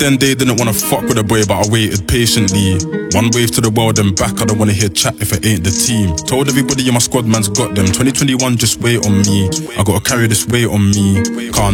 then they didn't wanna fuck with a boy, but I waited patiently. One wave to the world and back, I don't wanna hear chat if it ain't the team. Told everybody in my squad man's got them. 2021 just wait on me, I gotta carry this weight on me. Can't